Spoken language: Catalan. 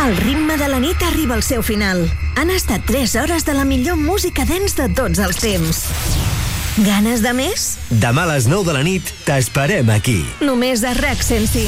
El ritme de la nit arriba al seu final. Han estat 3 hores de la millor música dance de tots els temps. Ganes de més? Demà a les 9 de la nit t'esperem aquí. Només a RAC 105.